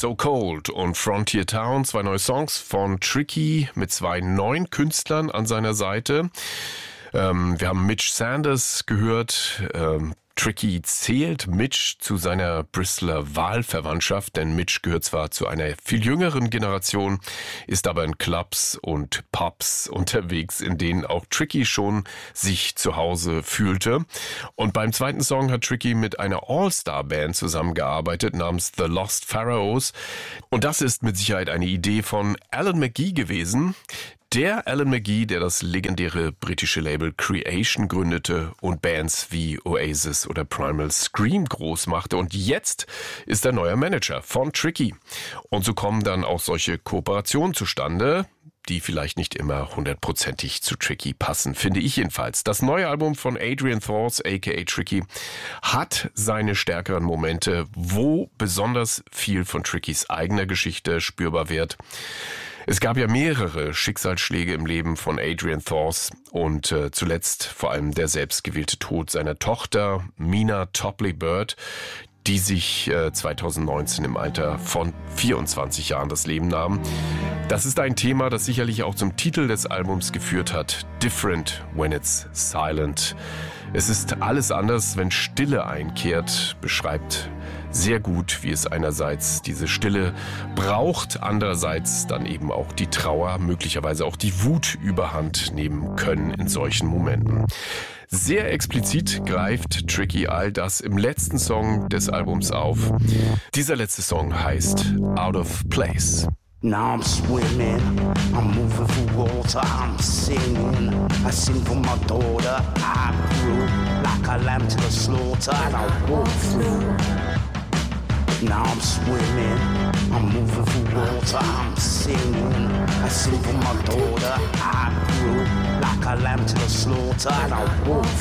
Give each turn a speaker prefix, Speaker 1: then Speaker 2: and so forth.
Speaker 1: So Cold und Frontier Town, 2 neue Songs von Tricky mit 2 neuen Künstlern an seiner Seite. Wir haben Mitch Sanders gehört. Tricky zählt Mitch zu seiner Bristoler Wahlverwandtschaft, denn Mitch gehört zwar zu einer viel jüngeren Generation, ist aber in Clubs und Pubs unterwegs, in denen auch Tricky schon sich zu Hause fühlte. Und beim zweiten Song hat Tricky mit einer All-Star-Band zusammengearbeitet namens The Lost Pharaohs. Und das ist mit Sicherheit eine Idee von Alan McGee gewesen. Der Alan McGee, der das legendäre britische Label Creation gründete und Bands wie Oasis oder Primal Scream groß machte. Und jetzt ist er neuer Manager von Tricky. Und so kommen dann auch solche Kooperationen zustande, die vielleicht nicht immer 100%ig zu Tricky passen, finde ich jedenfalls. Das neue Album von Adrian Thors, aka Tricky, hat seine stärkeren Momente, wo besonders viel von Trickys eigener Geschichte spürbar wird. Es gab ja mehrere Schicksalsschläge im Leben von Adrian Thors und zuletzt vor allem der selbstgewählte Tod seiner Tochter Mina Topley-Bird, die sich 2019 im Alter von 24 Jahren das Leben nahm. Das ist ein Thema, das sicherlich auch zum Titel des Albums geführt hat, Different When It's Silent. Es ist alles anders, wenn Stille einkehrt, beschreibt sehr gut, wie es einerseits diese Stille braucht, andererseits dann eben auch die Trauer, möglicherweise auch die Wut überhand nehmen können in solchen Momenten. Sehr explizit greift Tricky all das im letzten Song des Albums auf. Dieser letzte Song heißt Out of Place.
Speaker 2: Now I'm swimming, I'm moving through water, I'm singing, I sing for my daughter, I grew like a lamb to the slaughter, and I walk through. Now I'm swimming, I'm moving through water, I'm singing, I sing for my daughter, I grew like a lamb to the slaughter, and I walk